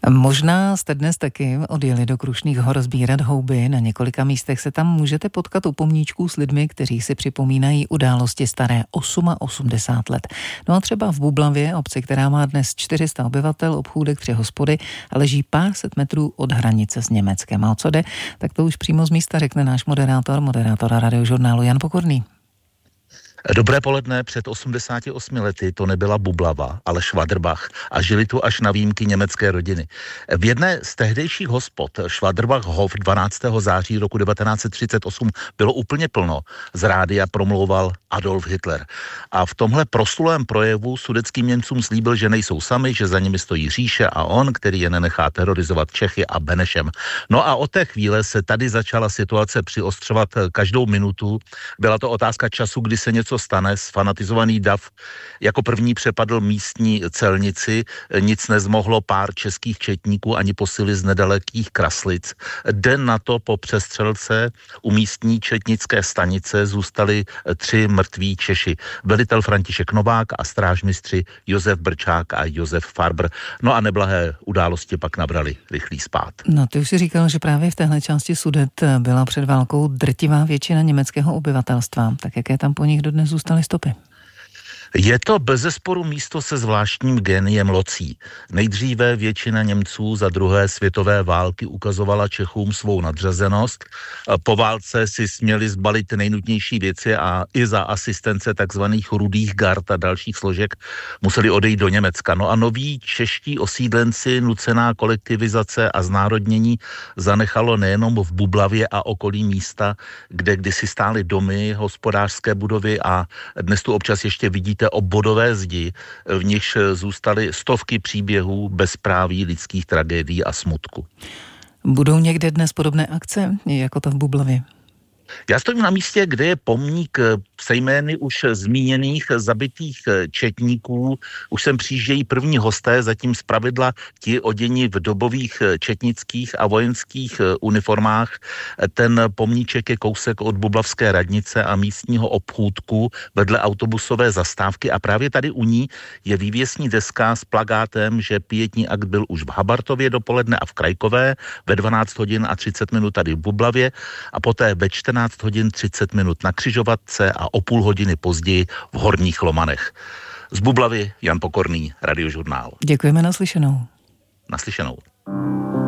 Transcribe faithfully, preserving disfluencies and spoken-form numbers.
Možná jste dnes taky odjeli do Krušných hor sbírat houby. Na několika místech se tam můžete potkat u pomníčků s lidmi, kteří si připomínají události staré osmdesát osm let. No a třeba v Bublavě, obci, která má dnes čtyři sta obyvatel, obchůdek, tři hospody a leží pár set metrů od hranice s Německem. A o co jde, tak to už přímo z místa řekne náš moderátor, moderátor Radiožurnálu Jan Pokorný. Dobré poledne, před osmdesáti osmi lety to nebyla Bublava, ale Schwaderbach a žili tu až na výjimky německé rodiny. V jedné z tehdejších hospod Schwaderbachhof dvanáctého září roku devatenáct set třicet osm bylo úplně plno. Z rádia promlouval Adolf Hitler. A v tomhle proslulém projevu sudetským Němcům slíbil, že nejsou sami, že za nimi stojí říše a on, který je nenechá terorizovat Čechy a Benešem. No a od té chvíle se tady začala situace přiostřovat každou minutu. Byla to otázka času, kdy se něco stane. Sfanatizovaný dav jako první přepadl místní celnici, nic nezmohlo pár českých četníků ani posily z nedalekých Kraslic. Den na to po přestřelce u místní četnické stanice zůstali tři mrtví Češi. Velitel František Novák a strážmistři Josef Brčák a Josef Farber. No a neblahé události pak nabrali rychlý spád. No, ty už si říkal, že právě v téhle části Sudet byla před válkou drtivá většina německého obyvatelstva. Tak jaké tam po nich dodnes zůstaly stopy? Je to bezesporu místo se zvláštním géniem locí. Nejdříve většina Němců za druhé světové války ukazovala Čechům svou nadřazenost. Po válce si směli zbalit nejnutnější věci a i za asistence takzvaných rudých gard a dalších složek museli odejít do Německa. No a noví čeští osídlenci, nucená kolektivizace a znárodnění zanechalo nejenom v Bublavě a okolí místa, kde kdysi stály domy, hospodářské budovy a dnes tu občas ještě vidíte obvodové zdi, v nichž zůstaly stovky příběhů bezpráví, lidských tragédií a smutku. Budou někde dnes podobné akce, jako to v Bublavě? Já stojím na místě, kde je pomník se jmény už zmíněných zabitých četníků. Už sem přijíždějí první hosté, zatím zpravidla ti oděni v dobových četnických a vojenských uniformách. Ten pomníček je kousek od Bublavské radnice a místního obchůdku vedle autobusové zastávky a právě tady u ní je vývěsní deska s plakátem, že pietní akt byl už v Habartově dopoledne a v Krajkové ve dvanáct hodin a třicet minut tady v Bublavě a poté ve čtrnáct hodin třicet minut na Křižovatce a o půl hodiny později v Horních Lomanech. Z Bublavy Jan Pokorný, Radiožurnál. Děkujeme, naslyšenou. Naslyšenou.